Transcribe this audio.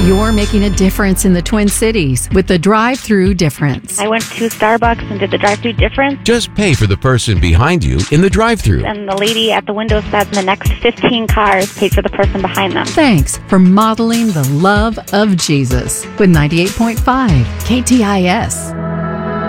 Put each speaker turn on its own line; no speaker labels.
You're making a difference in the Twin Cities with the drive-through difference.
I went to Starbucks and did the drive-through difference.
Just pay for the person behind you in the drive-thru.
And the lady at the window said the next 15 cars paid for the person behind them.
Thanks for modeling the love of Jesus with 98.5 KTIS.